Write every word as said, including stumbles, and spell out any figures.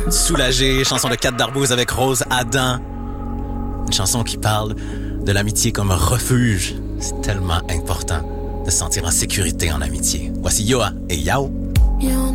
Soulagé, chanson de Kat Darbouze avec Rose Adam. Une chanson qui parle de l'amitié comme refuge. C'est tellement important de se sentir en sécurité en amitié. Voici Yoa et Yao. You're